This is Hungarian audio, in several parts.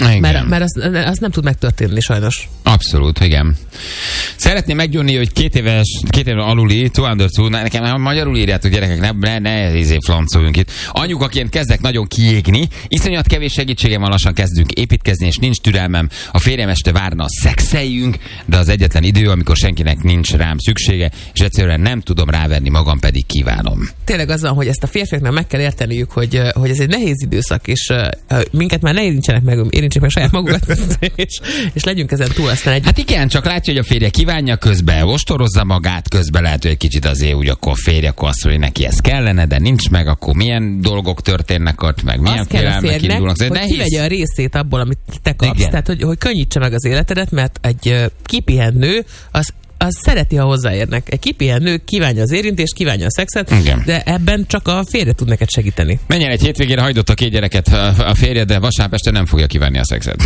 Mert az nem tud megtörténni sajnos. Abszolút, igen. Szeretném meggyónni, hogy 2 éven aluli, 2 nekem magyarul írjátok, gyerekek, ne flancoljunk itt. Anyukaként kezdek nagyon kiégni, iszonyat kevés segítségem, lassan kezdünk építkezni, és nincs türelmem. A férjem este várna, szexeljünk, de az egyetlen idő, amikor senkinek nincs rám szüksége, és egyszerűen nem tudom ráverni magam, pedig kívánom. Tényleg az van, hogy ezt a férfiaknak meg kell érteniük, hogy ez egy nehéz időszak, és minket már ne érintsenek meg saját magukat, és legyünk ezen túl, aztán Hát igen, csak látja, hogy a férje kívánja, közben ostorozza magát, közben lehet, hogy egy kicsit azért úgy, akkor a férje akkor azt mondja, hogy neki ez kellene, de nincs meg, akkor milyen dolgok történnek ott, meg milyen félelmek indulnak. Hogy kivegye a részét abból, amit te kapsz. Igen. Tehát, hogy könnyítse meg az életedet, mert egy kipihenő az szereti, ha hozzáérnek. Egy kipihenő kívánja az érintést, kívánja a szexet, igen. De ebben csak a férje tud neked segíteni. Menjen egy hétvégére, hagydott a 2 gyereket a férje, de vasárnap este nem fogja kívánni a szexet.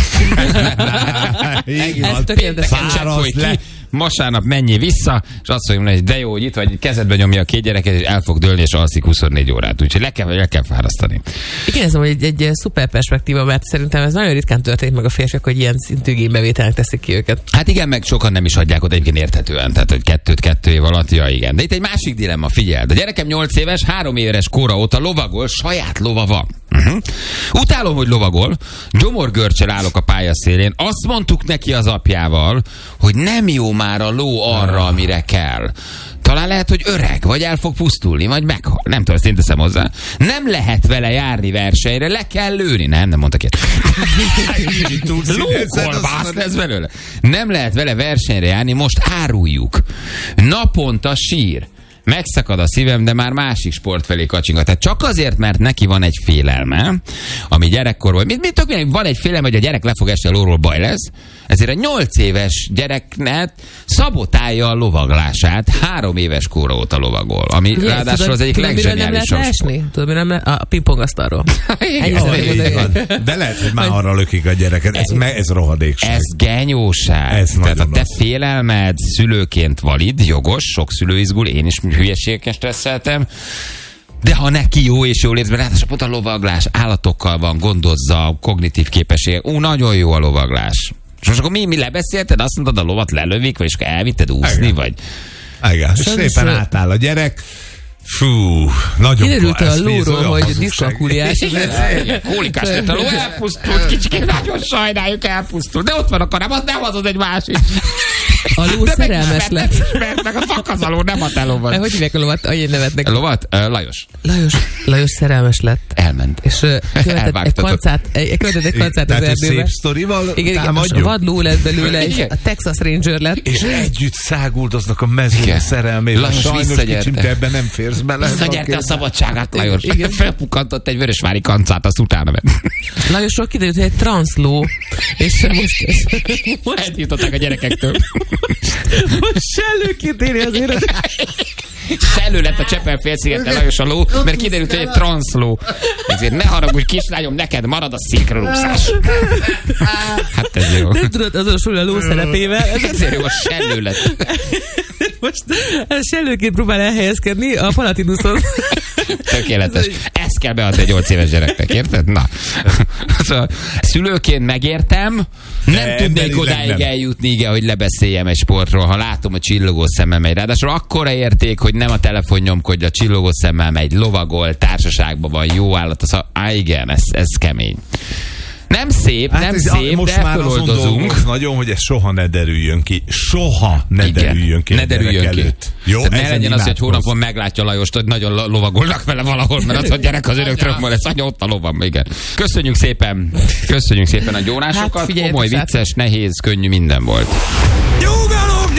Ez tökéletesen. Vasárnap menjél vissza, és azt mondja, hogy de jó, hogy itt vagy, kezedbe nyomja a 2 gyereket, és el fog dőlni, és alszik 24 órát. Úgyhogy le kell fárasztani. Igen, ez hogy egy szuper perspektíva, mert szerintem ez nagyon ritkán történik meg a férfiak, hogy ilyen szintű igénybevételnek teszik ki őket. Hát igen, meg sokan nem is adják ott egyébként érthetően, tehát hogy 2 év alatt, ja igen. De itt egy másik dilemma, figyeld. A gyerekem 8 éves, 3 éves kora óta lovagol, saját lova van. Utálom, hogy lovagol, gyomorgörcsel állok a pályaszélén, azt mondtuk neki az apjával, hogy nem jó már a ló arra, amire kell. Talán lehet, hogy öreg, vagy el fog pusztulni, vagy meghal. Nem tudom, ezt én teszem hozzá. Nem lehet vele járni versenyre, le kell lőni. Nem mondtak ilyet. Lókolbász lesz belőle. Nem lehet vele versenyre járni, most áruljuk. Naponta sír. Megszakad a szívem, de már másik sport felé kacsingat. Tehát csak azért, mert neki van egy félelme, ami gyerekkorban... Van egy félelme, hogy a gyerek le fog esni a lóról, baj lesz. Ezért a 8 éves gyereknek szabotálja a lovaglását. 3 éves kora óta lovagol. Ami ugye, ráadásul az egyik legzseniálisabb sport. Tudod, mi nem a pingpongasztalról. De lehet, hogy már arra lökik a gyereket. Ez rohadékság. Ez genyóság. Tehát a te félelmed szülőként valid, jogos, sok szülő izgul, én is hülyeségeken stresszeltem. De ha neki jó és jól érsz, mert pont a lovaglás állatokkal van, gondozza, kognitív képesség. Nagyon jó a lovaglás. És most akkor mi lebeszélted? Azt mondtad, a lovat lelövik, vagy és elvitted úszni, igen. Vagy... Igen, és szépen átáll a gyerek. Fú, nagyon kiderült a lóról, hogy diszkalkuliás. Kólikás lett a ló, elpusztult, kicsikén nagyon sajnáljuk, elpusztult. De ott van a karám, az nem az egy másik. A ló szerelmes lett. Meg a fakazaló, nem a te lovat. Hogy hívják a lovat? Ahogy neved neki. A lovat? Lajos. Lajos szerelmes lett. Elment. És követett egy kancát az erdőbe. Szép sztorival támadjuk. És a vadló lett belőle, és a Texas Ranger lett. És együtt száguldoznak a mezőn szerelmével. Sajnos kicsim, te ebben nem férsz bele. Visszanyerte a szabadságát, Lajos. Felpukkantott egy vörösvári kancát, azt utána ment. Lajosról kiderült, hogy egy transzló. És most eltiltották a gyerekektől. Most sellőként éri az élet. Sellő lett a Csepel-félszigeten Lajos a ló, mert kiderült, hogy egy transzló. Ezért ne haragudj, kislányom, neked marad a szinkronúszás. Hát ez jó. Nem tudod azonosulni a ló szerepével. Ezért jó, a sellő lett. Most sellőként próbál elhelyezkedni a Palatinuson. Tökéletes. Ezt kell beadni egy 8 éves gyereknek, érted? Na. Szóval, szülőként megértem, nem tudnék odáig eljutni, igen, hogy lebeszéljem egy sportról, ha látom a csillogó szemmel megy. Ráadásul akkora érték, hogy nem a telefon nyomkodja, a csillogó szemmel megy, lovagol, társaságban van, jó állat. Igen, ez kemény. Nem szép, hát szép, most de már feloldozunk. Nagyon, hogy ez soha ne derüljön ki. Soha ne derüljön ki. Ne derüljön ki. Jó, ne legyen az, hogy hónapon meglátja Lajost, hogy nagyon lovagolnak vele valahol, mert az a gyerek az örökről lesz, anya ott a lovam, igen. Köszönjük szépen a gyónásokat. Hát, komoly, vicces, nehéz, könnyű, minden volt. Nyugalom!